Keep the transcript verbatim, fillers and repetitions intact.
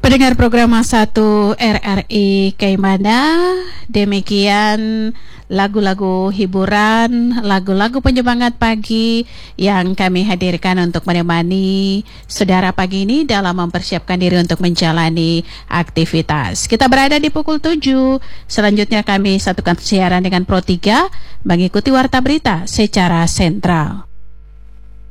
Pendengar program satu R R I Kaimana, demikian lagu-lagu hiburan, lagu-lagu penyemangat pagi yang kami hadirkan untuk menemani saudara pagi ini dalam mempersiapkan diri untuk menjalani aktivitas. Kita berada di pukul tujuh, selanjutnya kami satukan siaran dengan Pro tiga mengikuti warta berita secara sentral.